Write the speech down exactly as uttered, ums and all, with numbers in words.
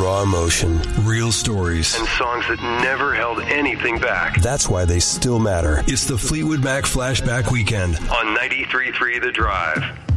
Raw emotion, real stories, and songs that never held anything back. That's why they still matter. It's the Fleetwood Mac Flashback Weekend on ninety-three point three The Drive.